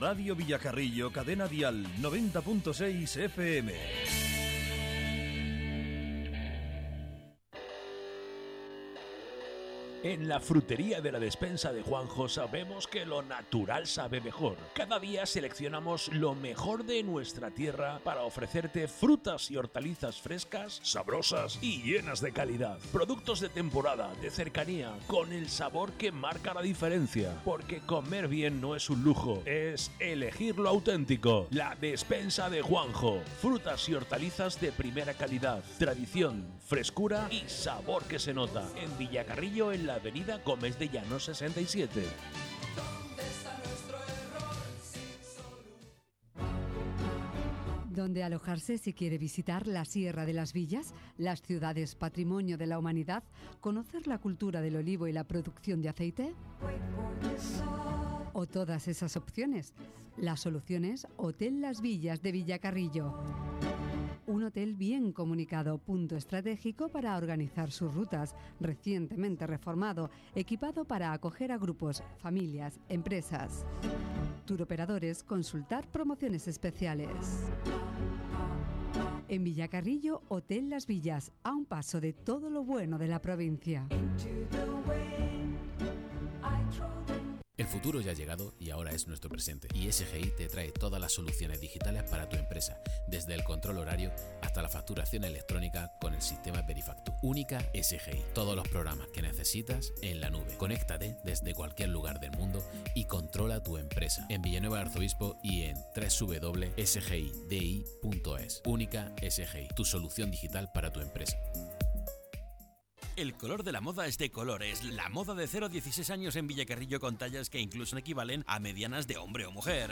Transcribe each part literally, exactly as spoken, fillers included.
Radio Villacarrillo, cadena dial noventa punto seis F M. En la frutería de la despensa de Juanjo sabemos que lo natural sabe mejor. Cada día seleccionamos lo mejor de nuestra tierra para ofrecerte frutas y hortalizas frescas, sabrosas y llenas de calidad. Productos de temporada, de cercanía, con el sabor que marca la diferencia. Porque comer bien no es un lujo, es elegir lo auténtico. La despensa de Juanjo. Frutas y hortalizas de primera calidad, tradición, frescura y sabor que se nota. En Villacarrillo, en la avenida Gómez de Llano sesenta y siete. ¿Dónde alojarse si quiere visitar la Sierra de las Villas, las ciudades patrimonio de la humanidad, conocer la cultura del olivo y la producción de aceite? ¿O todas esas opciones? La solución es Hotel Las Villas de Villacarrillo. Un hotel bien comunicado, punto estratégico para organizar sus rutas, recientemente reformado, equipado para acoger a grupos, familias, empresas. Turoperadores, consultar promociones especiales. En Villacarrillo, Hotel Las Villas, a un paso de todo lo bueno de la provincia. El futuro ya ha llegado y ahora es nuestro presente. Y S G I te trae todas las soluciones digitales para tu empresa, desde el control horario hasta la facturación electrónica con el sistema Verifactu. Única S G I. Todos los programas que necesitas en la nube. Conéctate desde cualquier lugar del mundo y controla tu empresa. En Villanueva de Arzobispo y en doble u doble u doble punto s g i d i punto es. Única S G I. Tu solución digital para tu empresa. El color de la moda es de Colores, la moda de cero a dieciséis años en Villacarrillo con tallas que incluso equivalen a medianas de hombre o mujer.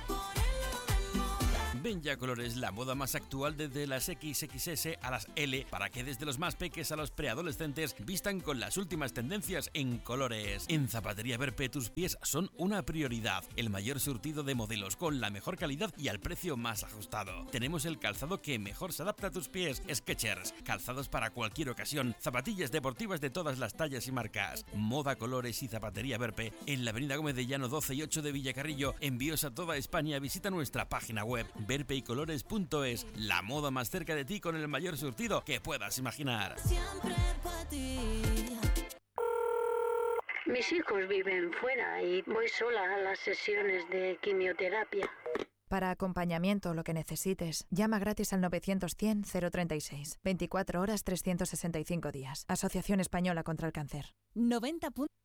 Ven ya a Colores, la moda más actual desde las equis equis ese a las ele, para que desde los más peques a los preadolescentes vistan con las últimas tendencias en colores. En Zapatería Verpe tus pies son una prioridad. El mayor surtido de modelos con la mejor calidad y al precio más ajustado. Tenemos el calzado que mejor se adapta a tus pies, Skechers, calzados para cualquier ocasión, zapatillas deportivas de todas las tallas y marcas. Moda, Colores y Zapatería Verpe en la avenida Gómez de Llano doce y ocho de Villacarrillo. Envíos a toda España. Visita nuestra página web verpe y colores punto es. La moda más cerca de ti con el mayor surtido que puedas imaginar. Siempre para ti. Mis hijos viven fuera y voy sola a las sesiones de quimioterapia. Para acompañamiento, lo que necesites, llama gratis al novecientos cien cero treinta y seis. veinticuatro horas, trescientos sesenta y cinco días. Asociación Española contra el Cáncer. noventa puntos.